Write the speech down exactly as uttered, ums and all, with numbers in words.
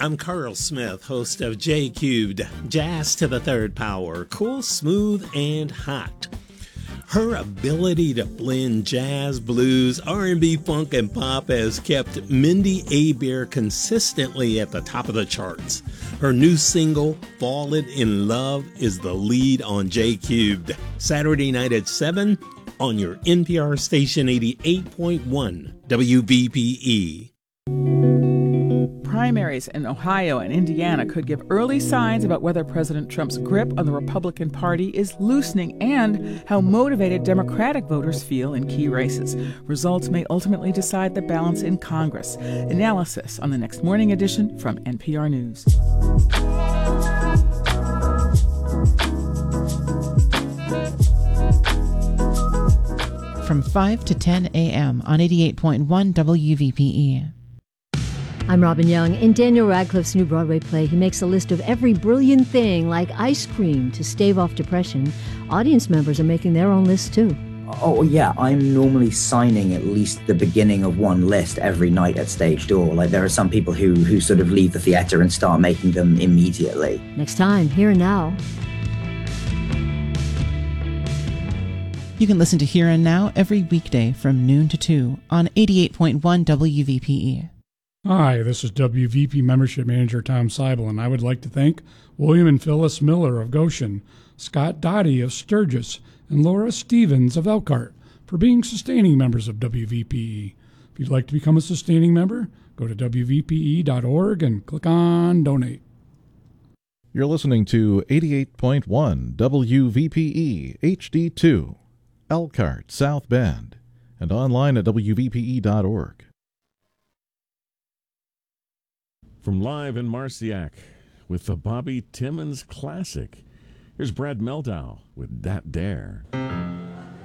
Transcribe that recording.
I'm Carl Smith, host of J Cubed, Jazz to the Third Power, cool, smooth, and hot. Her ability to blend jazz, blues, R and B, funk, and pop has kept Mindy Abair consistently at the top of the charts. Her new single, Fallen in Love, is the lead on J Cubed, Saturday night at seven on your N P R station eighty-eight point one W V P E. Primaries in Ohio and Indiana could give early signs about whether President Trump's grip on the Republican Party is loosening and how motivated Democratic voters feel in key races. Results may ultimately decide the balance in Congress. Analysis on the next morning edition from N P R News. From five to ten a.m. on eighty-eight point one W V P E. I'm Robin Young. In Daniel Radcliffe's new Broadway play, he makes a list of every brilliant thing, like ice cream, to stave off depression. Audience members are making their own lists, too. Oh, yeah, I'm normally signing at least the beginning of one list every night at stage door. Like, there are some people who, who sort of leave the theatre and start making them immediately. Next time, Here and Now. You can listen to Here and Now every weekday from noon to two on eighty-eight point one W V P E. Hi, this is W V P Membership Manager Tom Seibel, and I would like to thank William and Phyllis Miller of Goshen, Scott Dottie of Sturgis, and Laura Stevens of Elkhart for being sustaining members of W V P E. If you'd like to become a sustaining member, go to W V P E dot org and click on Donate. You're listening to eighty-eight point one W V P E H D two, Elkhart, South Bend, and online at W V P E dot org. From live in Marciac with the Bobby Timmons Classic, here's Brad Meldau with Dat Dare.